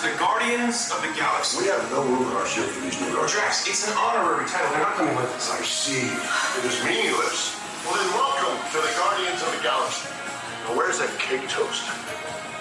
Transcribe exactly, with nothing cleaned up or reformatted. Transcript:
the Guardians of the Galaxy. We have no room in our ship for these new guards. Drax, it's an honorary title. They're not coming with us. I see. It is meaningless. Well, then welcome to the Guardians of the Galaxy. Now, where's that cake toast?